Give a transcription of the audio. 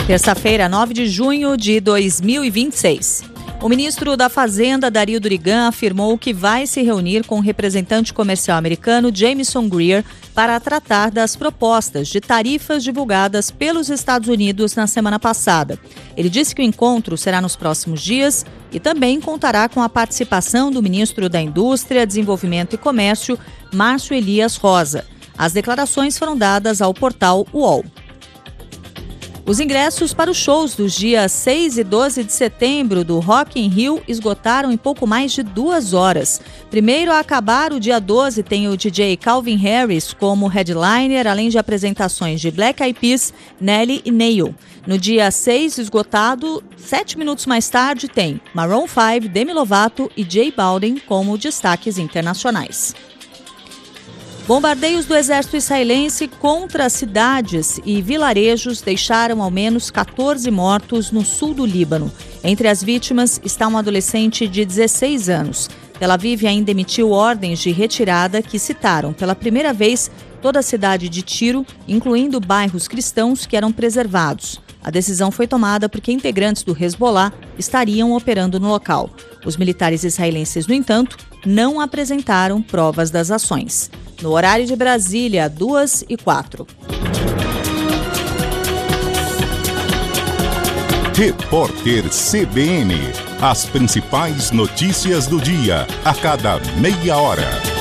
Terça-feira, 9 de junho de 2026. O ministro da Fazenda, Dario Durigan, afirmou que vai se reunir com o representante comercial americano Jamieson Greer para tratar das propostas de tarifas divulgadas pelos Estados Unidos na semana passada. Ele disse que o encontro será nos próximos dias e também contará com a participação do ministro da Indústria, Desenvolvimento e Comércio, Márcio Elias Rosa. As declarações foram dadas ao portal UOL. Os ingressos para os shows dos dias 6 e 12 de setembro do Rock in Rio esgotaram em pouco mais de 2 horas. Primeiro a acabar, o dia 12 tem o DJ Calvin Harris como headliner, além de apresentações de Black Eyed Peas, Nelly e Neil. No dia 6, esgotado, 7 minutos mais tarde, tem Maroon 5, Demi Lovato e J Balvin como destaques internacionais. Bombardeios do exército israelense contra cidades e vilarejos deixaram ao menos 14 mortos no sul do Líbano. Entre as vítimas está um adolescente de 16 anos. Tel Aviv ainda emitiu ordens de retirada que citaram pela primeira vez toda a cidade de Tiro, incluindo bairros cristãos que eram preservados. A decisão foi tomada porque integrantes do Hezbollah estariam operando no local. Os militares israelenses, no entanto, não apresentaram provas das ações. No horário de Brasília, 2h04. Repórter CBN. As principais notícias do dia, a cada meia hora.